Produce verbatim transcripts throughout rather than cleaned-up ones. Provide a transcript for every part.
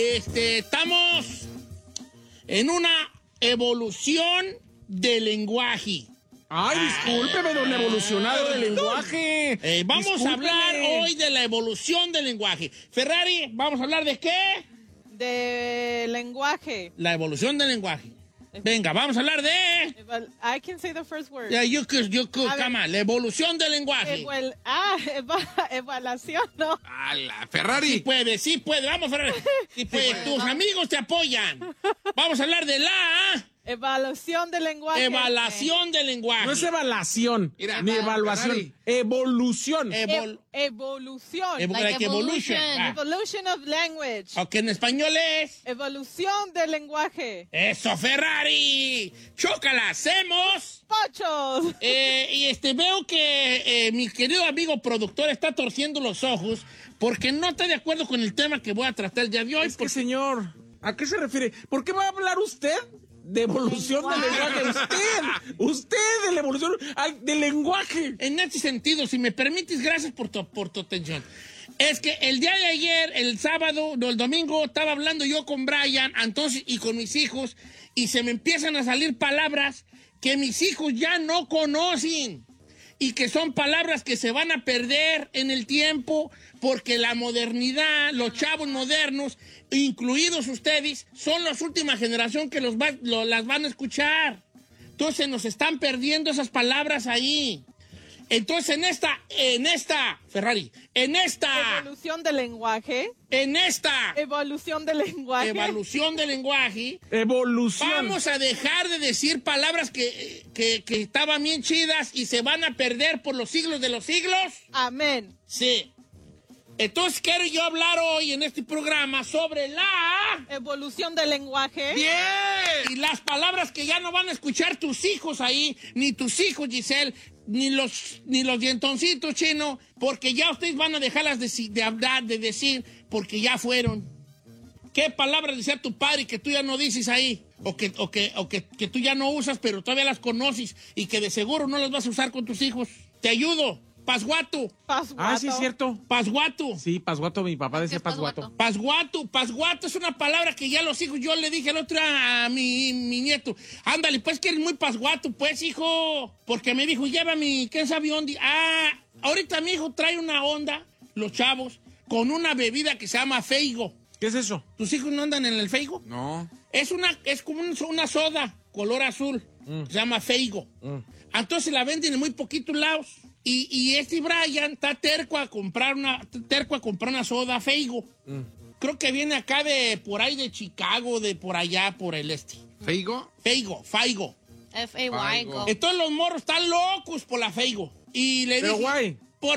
Este, estamos en una evolución del lenguaje. Ay, discúlpeme, don evolucionado del lenguaje. Eh, vamos Discúlpeme. a hablar hoy de la evolución del lenguaje. Ferrari, ¿vamos a hablar de qué? De lenguaje. La evolución del lenguaje. Venga, vamos a hablar de... Eval- I can say the first word. Yeah, you could, you could, A ver. come on. La evolución del lenguaje. Eval- ah, eva- evaluación, no. A la Sí Ferrari. puede, sí puede. Vamos, Ferrari. Sí puede. Tus amigos te apoyan. Vamos a hablar de la Evaluación del lenguaje. evaluación del lenguaje. No es evaluación, Mira, ni ah, evaluación. Ferrari. Evolución. Evol- E- evolución. evo- Like like evolution. evolution. Ah. Evolution of language. Ok, en español es... Evolución del lenguaje. ¡Eso, Ferrari! ¡Chócala! ¡Hacemos! ¡Pochos! Eh, y este, veo que eh, mi querido amigo productor está torciendo los ojos porque no está de acuerdo con el tema que voy a tratar el día de hoy. Es que, porque- señor, ¿a qué se refiere? ¿Por qué va a hablar usted de evolución del lenguaje? Usted, usted de la evolución ay, del lenguaje. En este sentido, si me permites, gracias por tu, por tu atención. Es que el día de ayer, el sábado, no, el domingo, estaba hablando yo con Brian, entonces, y con mis hijos, y se me empiezan a salir palabras que mis hijos ya no conocen. Y que son palabras que se van a perder en el tiempo porque la modernidad, los chavos modernos, incluidos ustedes, son la última generación que los va- lo- las van a escuchar. Entonces nos están perdiendo esas palabras ahí. Entonces en esta, en esta, Ferrari, en esta, Evolución del lenguaje. en esta Evolución del lenguaje. evolución del lenguaje, Evolución. vamos a dejar de decir palabras que, que, que estaban bien chidas y se van a perder por los siglos de los siglos. Amén. Sí. Entonces quiero yo hablar hoy en este programa sobre la... Evolución del lenguaje. ¡Bien! Y las palabras que ya no van a escuchar tus hijos ahí, ni tus hijos, Giselle, ni los, ni los dientoncitos, Chino, porque ya ustedes van a dejarlas de, si- de hablar, de decir, porque ya fueron. ¿Qué palabras decía tu padre que tú ya no dices ahí? O que, o que, o que, que tú ya no usas, pero todavía las conoces y que de seguro no las vas a usar con tus hijos. Te ayudo. Pasguato. Pasguato. Ah, sí, es cierto. Pasguato. Sí, pasguato, mi papá decía es pasguato. pasguato? Pasguato, pasguato es una palabra que ya los hijos, yo le dije el otro día a mi, mi nieto, ándale, pues que eres muy pasguato, pues, hijo, porque me dijo, lleva mi, ¿quién sabe dónde? Ah, ahorita mi hijo trae una onda, los chavos, con una bebida que se llama Feigo. ¿Qué es eso? ¿Tus hijos no andan en el Feigo? No. Es una, es como un- una soda, color azul, se llama Feigo. Entonces la venden en muy poquitos lados. Y, y este Brian está terco a comprar una, terco a comprar una soda Feigo. Creo que viene acá de por ahí de Chicago, de por allá, por el este. ¿Feigo? Feigo, Faigo. F A Y. Faigo. Entonces los morros están locos por la Feigo. Y le Pero dije, guay.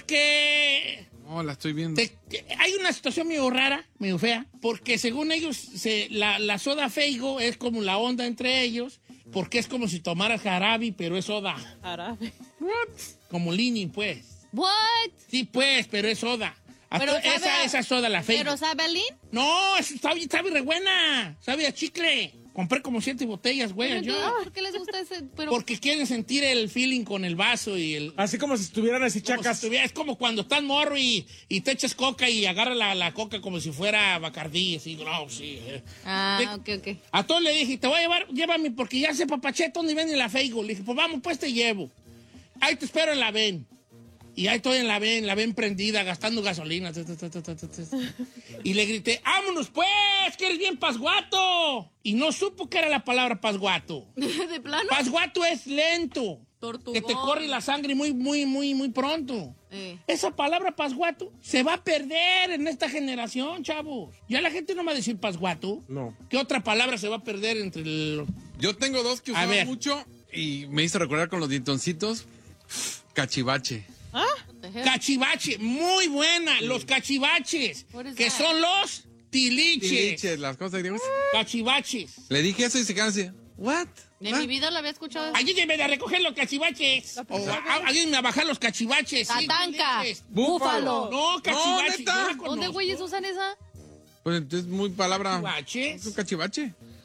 porque No, la estoy viendo. te- te- hay una situación medio rara, medio fea, porque según ellos, se, la, la soda Feigo es como la onda entre ellos, porque es como si tomaras jarabe, pero es soda. Árabe. Como Lini, pues. What? Sí, pues, pero es soda. Pero Esa, sabe a- esa soda, la Feigo. ¿Pero sabe a Lin? No, eso está, sabe re buena. Sabe a chicle. Compré como siete botellas, güey, ¿Pero yo. entonces ¿Por qué les gusta ese? Pero, Porque quieren sentir el feeling con el vaso y el... Así como si estuvieran así como si chacas. estuviera- es como cuando estás morro y, y te echas coca y agarra la, la coca como si fuera Bacardí, así, no, sí. eh. Ah, ok, ok. A todos le dije, te voy a llevar, llévame porque ya sé papachete dónde viene la Feigo. Le dije, pues vamos, pues te llevo. Ahí te espero en la ven. Y ahí estoy en la ven, la ven prendida, gastando gasolina. Tu, tu, tu, tu, tu, tu, tu. Y le grité, vámonos pues, que eres bien pasguato. Y no supo que era la palabra pasguato. ¿De plano? Pasguato es lento. Tortugón. Que te corre la sangre muy, muy, muy, muy pronto. Eh. Esa palabra pasguato se va a perder en esta generación, chavos. Ya la gente no va a decir pasguato. No. ¿Qué otra palabra se va a perder entre el... Yo tengo dos que A usaba ver. mucho y me hizo recordar con los dientoncitos. Cachivache. Cachivache? Muy buena. Los cachivaches. What is Que that? son los tiliches. Tiliches, las cosas. Digo, Cachivaches. le dije eso y se quedan así. ¿What? En mi vida lo había escuchado. Ayúdenme a recoger los cachivaches. O a- ayúdenme a bajar los cachivaches. sí, Tatanca. tiliches. Búfalo. No, cachivaches. ¿neta? yo la ¿Dónde conozco. güeyes usan esa? Pues entonces muy palabra. Cachivaches. Es un cachivache.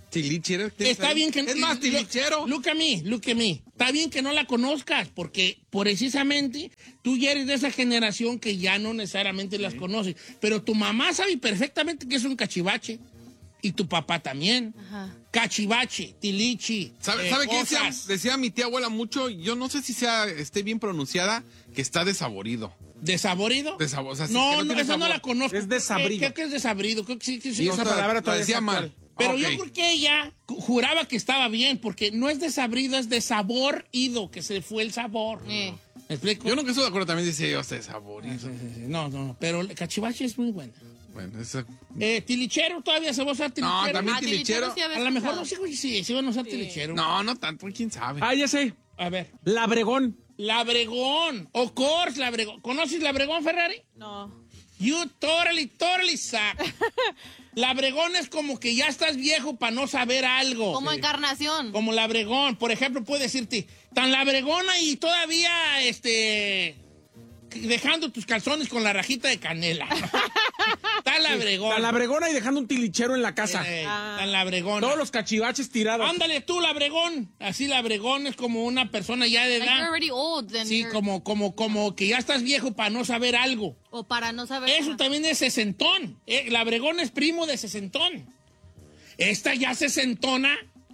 Tilichero. Está bien que... Es más, tilichero. Look at me, look at me. Está bien que no la conozcas, porque precisamente tú ya eres de esa generación que ya no necesariamente las conoces. Pero tu mamá sabe perfectamente que es un cachivache. Y tu papá también. Ajá. Cachivache, tilichi. ¿Sabe, eh, ¿sabe qué decía, cosas. decía mi tía abuela mucho? Yo no sé si sea esté bien pronunciada, que está desaborido. ¿Desaborido? Desabo- o sea, sí, no, que no no, tiene esa no sabor. la conozco. Es desabrido. Eh, Creo que es desabrido. Creo que sí, que sí. Y esa otra- palabra lo todavía decía es mal. actual. Pero Ok. yo creo que ella juraba que estaba bien, porque no es desabrido, es desaborido, que se fue el sabor. Eh. ¿Me explico? Yo nunca estoy de acuerdo, también dice yo, desaborido. Sí, sí, sí. No, no, no, pero el cachivache es muy buena. Bueno, eso... Eh, tilichero, todavía se va a usar tilichero. No, también Ah, tilichero. sí había A lo mejor escuchado. los hijos sí, sí van a usar tilichero. No, no tanto, quién sabe. Ah, ya sé. A ver. Labregón. Labregón. O course, Labregón. ¿Conoces Labregón, Ferrari? No. You totally, totally suck. Labregón es como que ya estás viejo para no saber algo. Como encarnación. Como Labregón. Por ejemplo, puedo decirte, tan Labregona y todavía, este... dejando tus calzones con la rajita de canela. Tan Labregón. La labregona y dejando un tilichero en la casa. Eh, Ah. Tan Labregona. Todos los cachivaches tirados. Ándale tú, Labregón. Así Labregón es como una persona ya de Like you're edad. already old. Then Sí, you're- como, como, como que ya estás viejo para no saber algo. O para no saber. Eso también es sesentón. Eh, Labregón es primo de sesentón. Esta ya sesentona,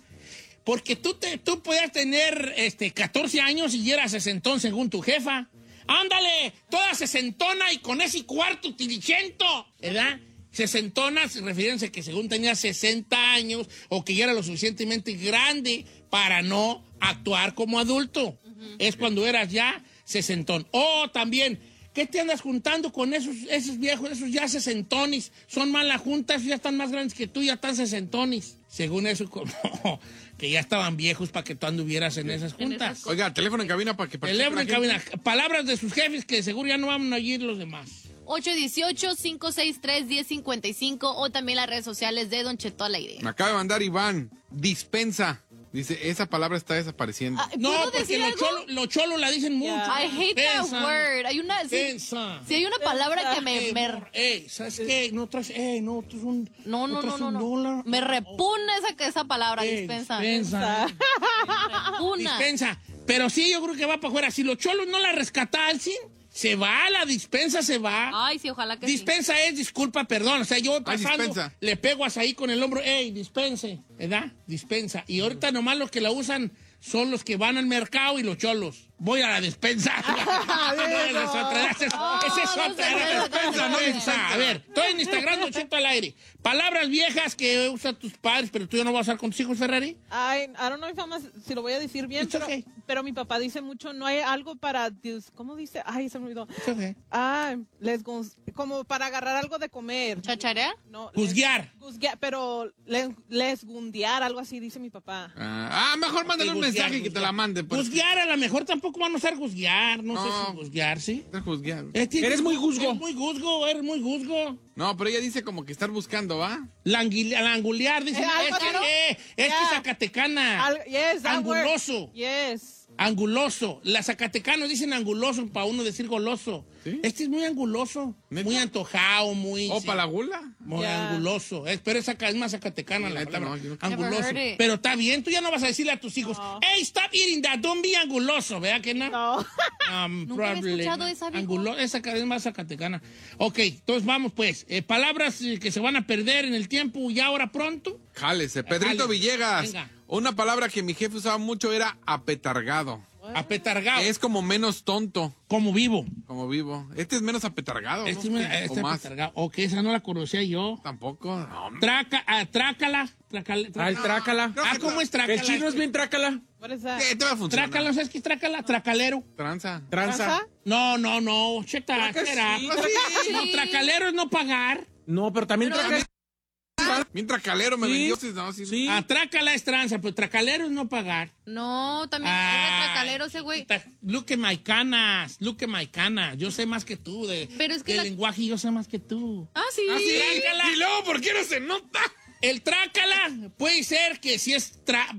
porque tú, te, tú puedes tener este, catorce años y ya eras sesentón según tu jefa. Ándale, toda sesentona y con ese cuarto tilichento, ¿verdad? Sesentona, refiriéndose que según tenía sesenta años o que ya era lo suficientemente grande para no actuar como adulto. Es cuando eras ya sesentón. O también, ¿qué te andas juntando con esos, esos viejos, esos ya sesentones? Son malas juntas, ya están más grandes que tú, ya están sesentones. Según eso, como que ya estaban viejos para que tú anduvieras en esas juntas. Oiga, teléfono en cabina para que participe Teléfono en la gente. cabina. Palabras de sus jefes que seguro ya no van a oír los demás. ocho uno ocho, cinco seis tres, uno cero cinco cinco o también las redes sociales de Don Cheto al aire. Me acaba de mandar Iván, dispensa. Dice, esa palabra está desapareciendo. Ah, No, ¿puedo porque decir los algo? cholos los cholos la dicen mucho. I hate that Pensa, word. Hay una, sí, pensa. sí hay una palabra que me, Eh, me, amor, ey, ¿sabes qué? No traes, ey, no, tú es un... no, no, traes no, no, un no. dólar. Me repugna esa, esa palabra, Ey, dispensa. dispensa. Repugna. Dispensa. Pero sí, yo creo que va para afuera. Si los cholos no la rescatan, se va, la dispensa se va. Ay, sí, ojalá que Dispensa es disculpa, perdón. O sea, yo voy Ay, pasando, dispensa. le pego hasta ahí con el hombro, ey, dispense, ¿verdad? Dispensa. Y ahorita nomás los que la usan son los que van al mercado y los cholos. Voy a la despensa. No, esa es otra, esa es- esa es no, otra, no, la no, despensa, no, no no, despensa. A ver, estoy en Instagram, Don Cheto al aire. Palabras viejas que usan tus padres, pero tú ya no vas a usar con tus hijos, Ferrari. Ay, I don't know if I'm a- si lo voy a decir bien, It's pero, okay. pero mi papá dice mucho, no hay algo para, dis- ¿cómo dice? Ay, se me olvidó. It's okay. Ah, les gus- como para agarrar algo de comer. ¿Chacharea? No, Juzguear. les- juzguear, pero les, les gundear, algo así dice mi papá. Ah, ah, mejor mándale un Juzguear, mensaje y que te la mande. pues. Juzguear, a lo mejor tampoco van a usar juzguear. No, sé No. si juzguear, ¿sí? Estar juzgando. Es que- Eres muy juzgo. Eres muy juzgo, eres muy juzgo. No, pero ella dice como que estar buscando, ¿va? La, angui- la angulear, dice. Eh, algo es que, así, ¿no? eh, es que Yeah. Zacatecana. Al- yes, that word. Anguloso. Yes. Anguloso. Las zacatecanos dicen anguloso para uno decir goloso. ¿Sí? Este es muy anguloso. ¿Neta? Muy antojado, muy. ¿O sí, para la gula? muy Ya. anguloso. Es, pero esa es más zacatecana Sí, la neta, palabra. no, yo no- Anguloso. Never heard it. Pero está bien, tú ya no vas a decirle a tus hijos, hey, stop eating that, don't be anguloso, ¿verdad que no? No. Um, Nunca había probably. escuchado esa, viejo. Angulo- esa cadena es más zacatecana. Ok, entonces vamos pues. Eh, palabras eh, que se van a perder en el tiempo y ahora pronto. Jálese. Pedrito Jale. Villegas. Venga. Una palabra que mi jefe usaba mucho era apetargado. Apetargado. Es como menos tonto, como vivo. como vivo. Este es menos apetargado, Este, ¿no? es- O este más. apetargado. Ok, esa no la conocía yo. Tampoco. No, hombre. Traca, ah, trácala. Trácala. Ah, el trácala. Ah, ¿cómo es trácala? El chino es bien trácala. What is that? ¿Qué te va a funcionar? Trácala, ¿sabes qué es trácala? Tracalero. Tranza. Tranza. ¿Tranza? No, no, no. Cheta, Traca chera. sí. No, tracalero es no pagar. No, pero también Pero- traca. Mientras calero me Sí. vendió. sí, No, sí, Sí. Ah, trácala es tranza, pero tracalero es no pagar. No, también es Ah, retracalero ese güey. ta- Look at my canas, look at my canas. Yo sé más que tú de, Pero es que de la- lenguaje, yo sé más que tú. Ah, sí. Ah, sí. Trácala. Y luego, ¿por qué no se nota? El trácala puede ser que si es tra-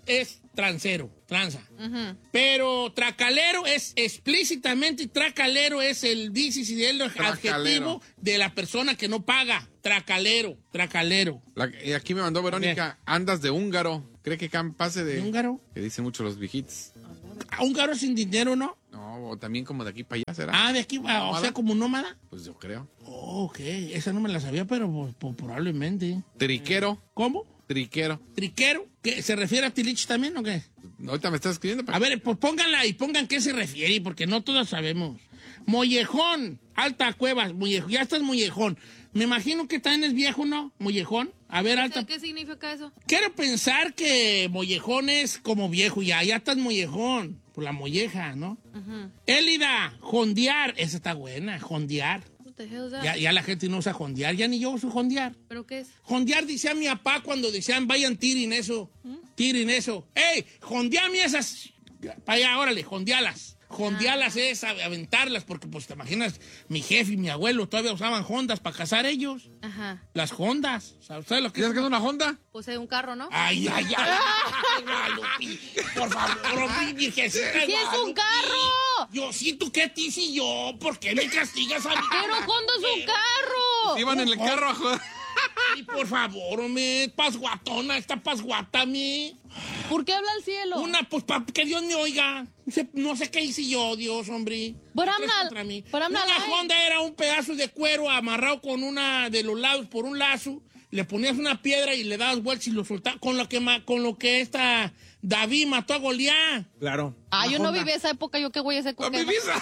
es transero, tranza. Pero tracalero es explícitamente, tracalero es el dices y el adjetivo de la persona que no paga. Tracalero, tracalero. La- y aquí me mandó Verónica, andas de húngaro. ¿Cree que cam- pase de... ¿De húngaro? Que dicen mucho los viejitos. ¿A húngaro sin dinero, no? No, o también como de aquí para allá, ¿será? Ah, de aquí, ah, o ¿Nómada? sea, como nómada. Pues yo creo. Oh, ok, esa no me la sabía, pero pues, pues, probablemente. Triquero, ¿Cómo? triquero. ¿Triquero? ¿Qué, ¿Se refiere a Tilich también o qué? Ahorita me estás escribiendo. pero- A ver, pues pónganla y pongan qué se refiere, porque no todos sabemos. Mollejón, Alta Cuevas, Mollejón, ya estás Mollejón. Me imagino que también es viejo, ¿no? Mollejón. A ver, Alta. ¿Qué significa eso? Quiero pensar que Mollejón es como viejo ya, ya estás Mollejón, por la molleja, ¿no? Élida, jondear, esa está buena, jondear. What the hell is that? Ya, ya la gente no usa jondear, ya ni yo uso jondear. ¿Pero qué es? Jondear decía mi papá cuando decían vayan tiren eso, tiren eso. ¡Ey! Jondeame esas. Para allá, órale, jondealas. Jondealas es a- aventarlas, porque pues te imaginas, mi jefe y mi abuelo todavía usaban hondas para cazar ellos. Ajá. Las hondas. ¿Sabes sabes lo que ¿Sabes qué es una Honda? Pues es un carro, ¿no? Ay, ay, ay. Ay, Guadalupe, por favor, mi virgencita de ¡Sí es un Guadalupe. carro! Yo sí, ¿tú qué te hice yo? ¿Por qué me castigas a mí? ¡Pero Honda es un carro! Iban en el carro a joder. Ay, por favor, hombre, pasguatona, esta pasguata, me. ¿Por qué habla el cielo? Una, pues, para que Dios me oiga. No sé, no sé qué hice yo, Dios, hombre. But I'm ¿Qué not- contra mí? but I'm not Una lying. Honda era un pedazo de cuero amarrado con una de los lados por un lazo. Le ponías una piedra y le dabas vueltas y lo soltabas. Con lo que, ma- con lo que esta David mató a Goliat. Claro. Ah, Una yo no Honda. viví esa época, yo qué voy a hacer ¡A con mi qué. visa!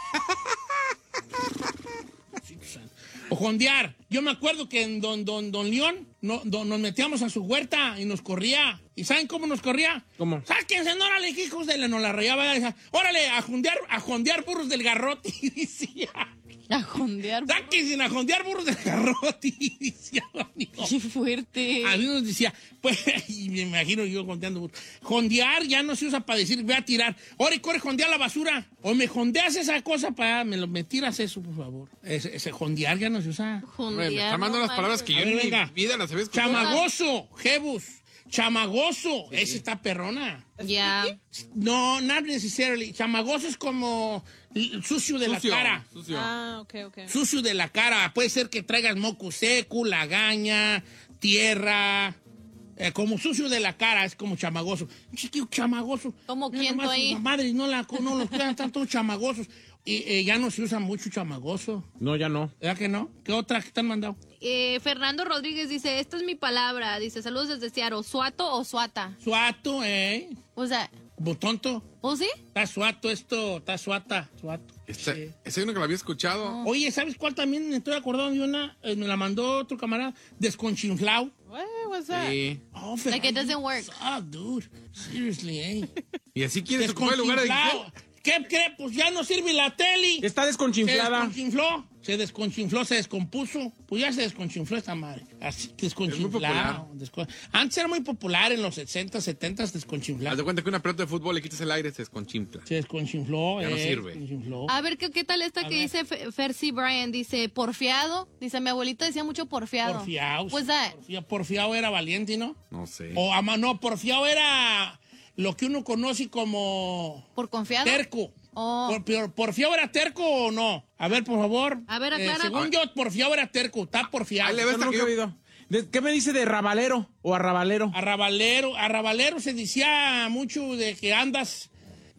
O jondear. Yo me acuerdo que en Don, don, don León no, don- nos metíamos a su huerta y nos corría. ¿Y saben cómo nos corría? ¿Cómo? Sáquense, no, órale, hijos de la, nos la rayaba. Decía, órale, a jondear, a jondear burros del garrote. Y decía, A jondear. sáquense a jondear burros del garrote. Y decía, amigo. Qué fuerte. A mí nos decía, pues, y me imagino yo jondeando burros. Jondear ya no se usa para decir, voy a tirar. Órale, corre, jondea la basura. O me jondeas esa cosa para, me, lo, me tiras eso, por favor. Ese, ese jondear ya no se usa. Hombre, me Jondear, está mandando no las palabras que yo A ver, en mi venga. vida las había escuchado. Chamagoso, Jebus. Chamagoso. Ese está perrona. Ya. No, not necessarily. Chamagoso es como l- sucio de Sucio, la cara. sucio. Ah, ok, ok. Sucio de la cara. Puede ser que traigas moco seco, lagaña, tierra. Eh, como sucio de la cara, es como chamagoso. Chiquillo, chamagoso. ¿Cómo Mira quién nomás, tú ahí? sus Madres, no, la, no los cuidan, están todos chamagosos. Y eh, ya no se usa mucho chamagoso. No, ya no. ¿Verdad que no? ¿Qué otra que te han mandado? Eh, Fernando Rodríguez dice, esta es mi palabra. Dice, saludos desde Seattle. ¿Suato o suata? Suato, ¿eh? O sea, Como tonto. ¿o sí? Está suato esto, está suata. Suato. Esta- Sí. Ese uno que lo había escuchado. Oye, ¿sabes cuál también me estoy acordando de una? Eh, me la mandó otro camarada. Desconchinflao. What was that? Sí. Oh, Like it doesn't work. Ah, dude. Seriously, eh. Y así quieres ocupar el lugar de Desconchinflao. ¿Qué cree? Pues ya no sirve la tele. Está Se desconchinflada. desconchinfló. Se desconchinfló, se descompuso. Pues ya se desconchinfló esta madre. Así, desconchinflado. Descon- Antes era muy popular en los sesenta, setenta, Haz desconchinflado. de cuenta que una pelota de fútbol le quitas el aire, se desconchimpla. Se desconchinfló. Ya no eh, sirve. desconchinfló. A ver, ¿qué, qué tal esta A que ver. dice Fe- Fercy Brian? Dice, porfiado. Dice, mi abuelita decía mucho porfiado. Porfiado. Pues that. Porfia- Porfiado era valiente, ¿no? No sé. O ama, no, porfiado era lo que uno conoce como ¿Por confiado? terco. Oh. Por, por- ¿Porfiado era terco o no? A ver, por favor. A ver, aclara. según yo, porfiado era terco. Está porfiado. Ahí le ves. Yo nunca he oído. ¿De- ¿Qué me dice de rabalero o arrabalero? Arrabalero, arrabalero se decía mucho de que andas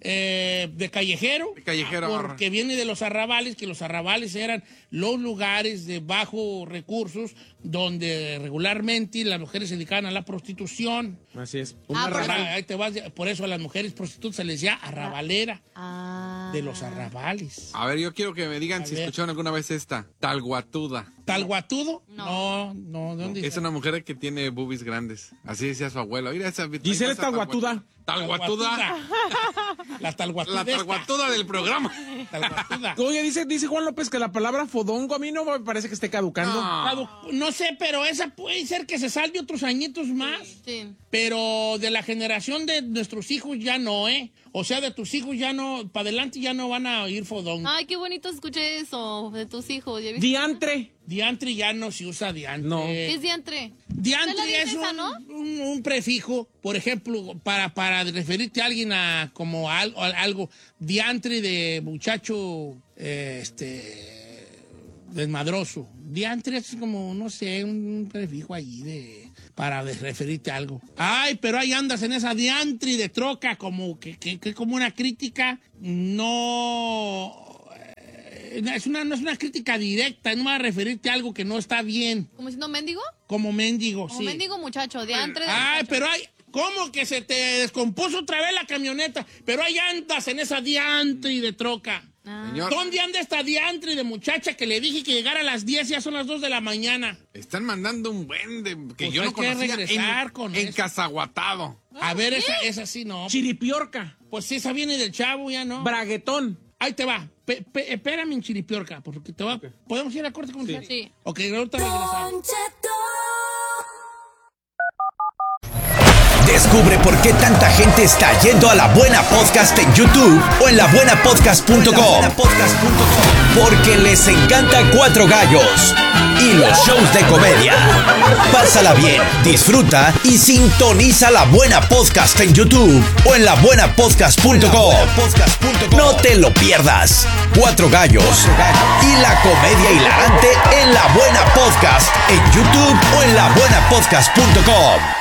eh, de callejero. De callejero, Porque viene de los arrabales, que los arrabales eran los lugares de bajos recursos donde regularmente las mujeres se dedicaban a la prostitución. Así es. Ah, Un por arrabal. Ahí te vas, por eso a las mujeres prostitutas se les decía arrabalera, Ah. de los arrabales. A ver, yo quiero que me digan A si ver. escucharon alguna vez esta. Talguatuda. ¿Talguatudo? No. No, no, ¿de dónde Es una mujer que tiene boobies grandes. Así decía su abuelo. Mira esa. Gisela es talguatuda. Talguatuda. La talguatuda. La talguatuda del programa. Talguatuda. Oye, dice, dice Juan López que la palabra fodongo a mí no me parece que esté caducando. Cadu- No sé, pero esa puede ser que se salve otros añitos más. Sí. Pero de la generación de nuestros hijos ya no, ¿eh? O sea, de tus hijos ya no, para adelante ya no van a oír fodón. Ay, qué bonito escuché eso de tus hijos. ¿Ya viste? Diantre. Diantre ya no se usa diantre. No. ¿Qué es diantre? Diantre ¿Usted la es dice esa, un, no? un- un prefijo, por ejemplo, para, para referirte a alguien a como a, al- a algo. Diantre de muchacho, eh, este, desmadroso. Diantre es como, no sé, un prefijo ahí de... para de- referirte a algo. Ay, pero ahí andas en esa diantri de troca, como que, que, que como una crítica, no... eh, Es una, no es una crítica directa, no va a referirte a algo que no está bien, ¿Como diciendo mendigo? como mendigo, Como sí. mendigo muchacho, diantre de Ay, muchacho. pero hay... ¿Cómo que se te descompuso otra vez la camioneta? Pero ahí andas en esa diantri de troca. Ah. Señor, ¿Dónde anda esta diantri de muchacha que le dije que llegara a las diez y ya son las dos de la mañana? están mandando un buen de que Pues yo hay no que conocía regresar en, con en eso. Cazaguatado. A ver, esa, esa sí no. Chiripiorca. Pues sí, esa viene del chavo, ya no. Braguetón. Ahí te va. Pe- pe- espérame en Chiripiorca, porque te va. ¿Podemos ir a corte comercial? Sí. Ok, ahorita regresamos. Descubre por qué tanta gente está yendo a La Buena Podcast en YouTube o en la buena podcast punto com. Porque les encanta Cuatro Gallos y los shows de comedia. Pásala bien, disfruta y sintoniza La Buena Podcast en YouTube o en la buena podcast punto com. No te lo pierdas. Cuatro Gallos y la comedia hilarante en La Buena Podcast en YouTube o en la buena podcast punto com.